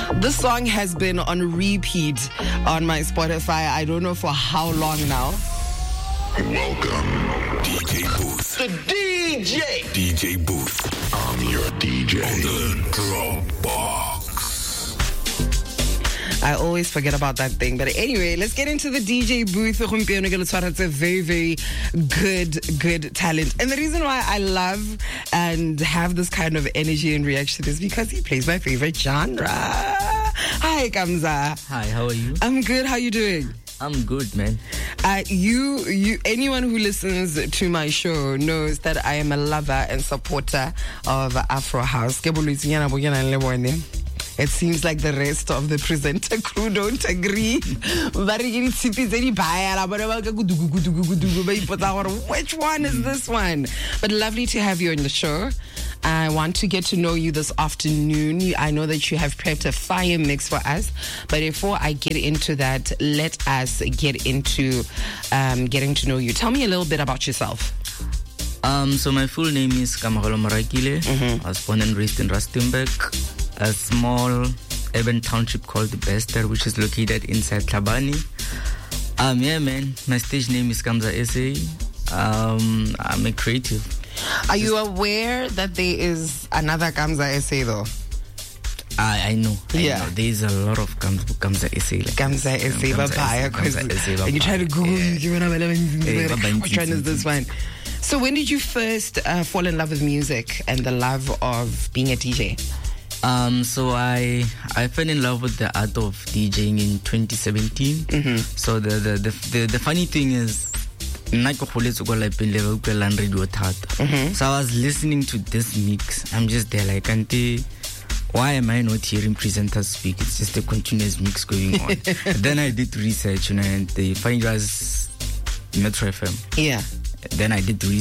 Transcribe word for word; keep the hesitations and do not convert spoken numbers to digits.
This song has been on repeat on my Spotify. I don't know for how long now. Welcome, D J Booth. The D J. D J Booth. I'm your D J. On the Dropbox. I always forget about that thing. But anyway, let's get into the D J booth. It's a very, very good, good talent. And the reason why I love and have this kind of energy and reaction is because he plays my favorite genre. Hi, Kamza. Hi, how are you? I'm good. How you doing? I'm good, man. Uh, you, you, anyone who listens to my show knows that I am a lover and supporter of Afro House. It seems like the rest of the presenter crew don't agree. Which one is this one? But lovely to have you on the show. I want to get to know you this afternoon. I know that you have prepped a fire mix for us. But before I get into that, let us get into um, getting to know you. Tell me a little bit about yourself. Um, so my full name is Kamohelo Marakile. Mm-hmm. I was born and raised in Rustenburg, a small urban township called Bester, which is located inside Tlhabane. Um, yeah, man. My stage name is Kamza S A. Um, I'm a creative. Are you aware that there is another Kamza S A though? I, I know. I yeah. know. There's a lot of Kamza, Kamza S A. Like Kamza S A papaya. And you try to Google, yeah. Which one is this one? So when did you first uh, fall in love with music and the love of being a D J? Um, so I I fell in love with the art of DJing in twenty seventeen. Mm-hmm. So the the, the the the funny thing is, mm-hmm. So I was listening to this mix. I'm just there like, auntie, why am I not hearing presenters speak? It's just a continuous mix going on. Then I did research, you know, and they find us Metro F M. Yeah. Then I did research.